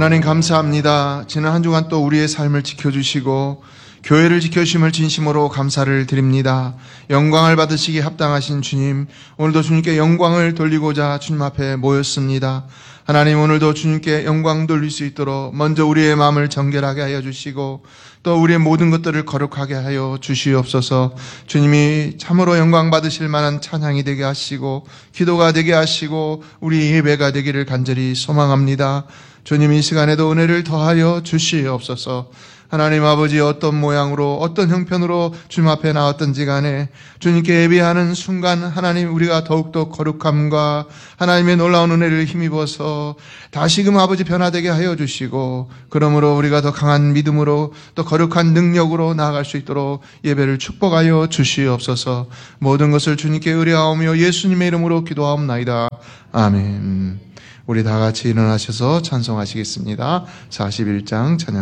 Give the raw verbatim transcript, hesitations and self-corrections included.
하나님 감사합니다. 지난 한 주간 또 우리의 삶을 지켜주시고 교회를 지켜주심을 진심으로 감사를 드립니다. 영광을 받으시기에 합당하신 주님, 오늘도 주님께 영광을 돌리고자 주님 앞에 모였습니다. 하나님, 오늘도 주님께 영광 돌릴 수 있도록 먼저 우리의 마음을 정결하게 하여 주시고 또 우리의 모든 것들을 거룩하게 하여 주시옵소서. 주님이 참으로 영광 받으실 만한 찬양이 되게 하시고 기도가 되게 하시고 우리 예배가 되기를 간절히 소망합니다. 주님, 이 시간에도 은혜를 더하여 주시옵소서. 하나님 아버지, 어떤 모양으로 어떤 형편으로 주님 앞에 나왔던지 간에 주님께 예배하는 순간 하나님, 우리가 더욱더 거룩함과 하나님의 놀라운 은혜를 힘입어서 다시금 아버지 변화되게 하여 주시고, 그러므로 우리가 더 강한 믿음으로 또 거룩한 능력으로 나아갈 수 있도록 예배를 축복하여 주시옵소서. 모든 것을 주님께 의뢰하오며 예수님의 이름으로 기도하옵나이다. 아멘. 우리 다 같이 일어나셔서 찬송하시겠습니다. 사십일 장 찬양